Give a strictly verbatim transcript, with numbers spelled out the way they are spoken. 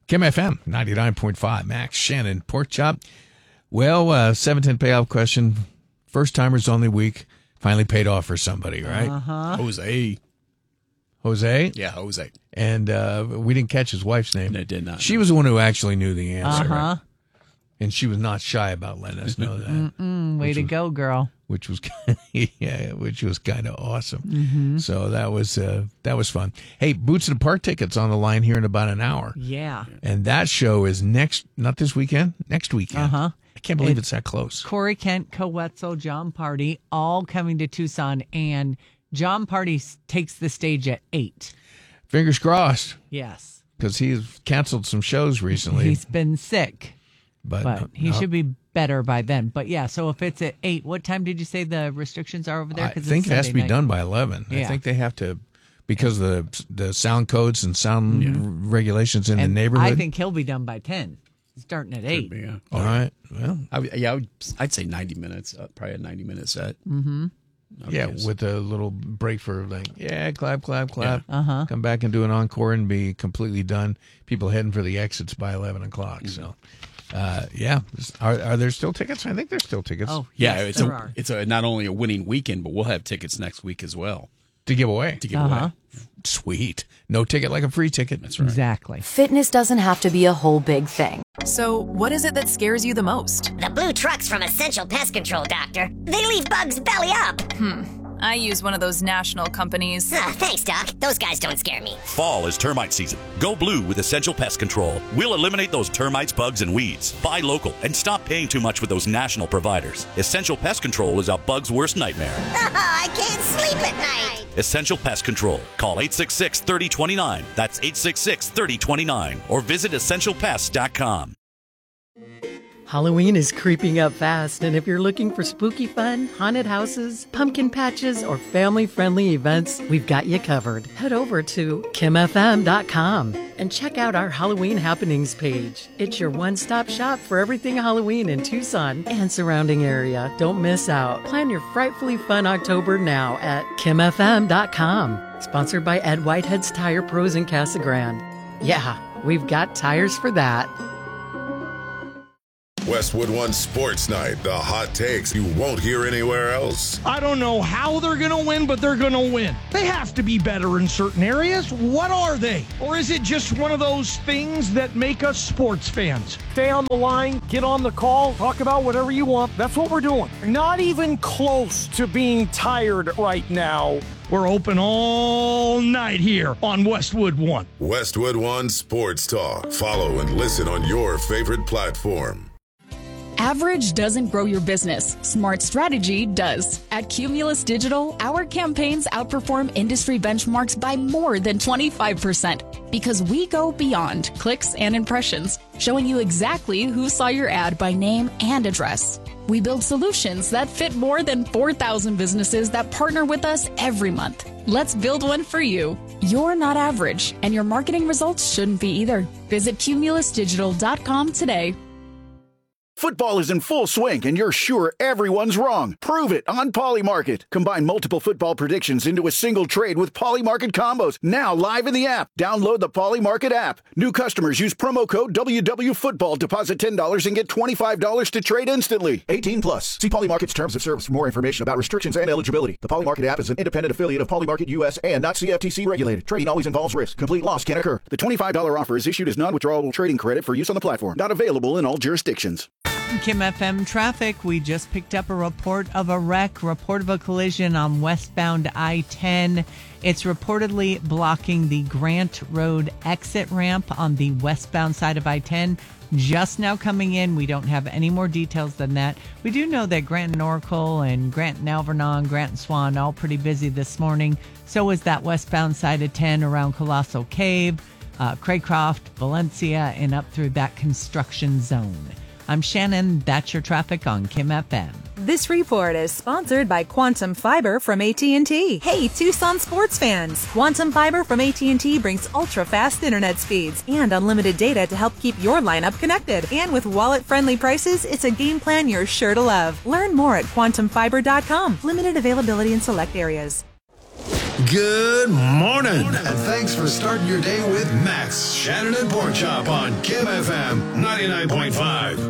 Kim F M, ninety-nine point five, Max Shannon, Pork Chop. Well, uh, seven ten payoff question. First timers only week. Finally paid off for somebody, right? Uh-huh. Jose. Jose? Yeah, Jose. And uh, we didn't catch his wife's name. I did not. She was the one who actually knew the answer. Uh-huh. Right? And she was not shy about letting us know that. Mm-mm, way to was, go, girl. Which was, yeah, which was kind of awesome. Mm-hmm. So that was uh, that was fun. Hey, Boots in the Park tickets on the line here in about an hour. Yeah. And that show is next, not this weekend, next weekend. Uh-huh. I can't believe It- it's that close. Corey Kent, Coetzel, John Party, all coming to Tucson, and John Party s- takes the stage at eight. Fingers crossed, Yes. because he's canceled some shows recently. He's been sick, but but no- he no. should be better by then. But yeah, so if it's at eight, what time did you say the restrictions are over there? I 'Cause think it's it has to Sunday be night. done by eleven. I Yeah. think they have to, because of the the sound codes and sound r- regulations in And the neighborhood. I think he'll be done by ten, starting at eight. Yeah. All right. Well, I, would- yeah, I would, I'd say ninety minutes. Uh, probably a ninety minute set. Mm-hmm. yeah, Okay, so- with a little break for like, yeah, clap, clap, clap. Uh-huh. Come back and do an encore and be completely done. People heading for the exits by eleven o'clock. So, uh, yeah. Are, are there still tickets? I think there's still tickets Oh, Yeah, yes, it's there a are. it's a not only a winning weekend, but we'll have tickets next week as well to give away. to give Uh-huh. away. Sweet. No ticket like a free ticket. That's right. Exactly. Fitness doesn't have to be a whole big thing. So, what is it that scares you the most? The blue trucks from Essential Pest Control, Doctor. They leave bugs belly up. I use one of those national companies. Ah, thanks, Doc. Those guys don't scare me. Fall is termite season. Go blue with Essential Pest Control. We'll eliminate those termites, bugs, and weeds. Buy local and stop paying too much with those national providers. Essential Pest Control is a bug's worst nightmare. I can't sleep at night. Essential Pest Control. Call eight six six, three oh two nine. That's eight six six, three oh two nine. Or visit essential pest dot com. Halloween is creeping up fast, and if you're looking for spooky fun, haunted houses, pumpkin patches, or family-friendly events, we've got you covered. Head over to kim f m dot com and check out our Halloween happenings page. It's your one-stop shop for everything Halloween in Tucson and surrounding area. Don't miss out. Plan your frightfully fun October now at kim f m dot com. Sponsored by Ed Whitehead's Tire Pros in Casa Grande. Yeah, we've got tires for that. Westwood One Sports Night, the hot takes you won't hear anywhere else. I don't know how they're going to win, but they're going to win. They have to be better in certain areas. What are they? Or is it just one of those things that make us sports fans? Stay on the line, get on the call, talk about whatever you want. That's what we're doing. Not even close to being tired right now. We're open all night here on Westwood One. Westwood One Sports Talk. Follow and listen on your favorite platform. Average doesn't grow your business. Smart strategy does. At Cumulus Digital, our campaigns outperform industry benchmarks by more than twenty-five percent because we go beyond clicks and impressions, showing you exactly who saw your ad by name and address. We build solutions that fit more than four thousand businesses that partner with us every month. Let's build one for you. You're not average, and your marketing results shouldn't be either. Visit cumulus digital dot com today. Football is in full swing, and you're sure everyone's wrong. Prove it on Polymarket. Combine multiple football predictions into a single trade with Polymarket combos. Now live in the app. Download the Polymarket app. New customers use promo code W W Football. Deposit ten dollars and get twenty-five dollars to trade instantly. eighteen plus. See Polymarket's terms of service for more information about restrictions and eligibility. The Polymarket app is an independent affiliate of Polymarket U S and not C F T C regulated. Trading always involves risk. Complete loss can occur. The twenty-five dollars offer is issued as non-withdrawable trading credit for use on the platform. Not available in all jurisdictions. Kim F M traffic, we just picked up a report of a wreck, report of a collision on westbound I ten. It's reportedly blocking the Grant Road exit ramp on the westbound side of I ten. Just now coming in, we don't have any more details than that. We do know that Grant and Oracle and Grant and Alvernon, Grant and Swan, all pretty busy this morning. So is that westbound side of ten around Colossal Cave, uh, Craycroft, Valencia, and up through that construction zone. I'm Shannon. That's your traffic on Kim F M. This report is sponsored by Quantum Fiber from A T and T. Hey, Tucson sports fans! Quantum Fiber from A T and T brings ultra-fast internet speeds and unlimited data to help keep your lineup connected. And with wallet-friendly prices, it's a game plan you're sure to love. Learn more at quantum fiber dot com. Limited availability in select areas. Good morning. And thanks for starting your day with Max, Shannon, and Porkchop on Kim F M ninety-nine point five.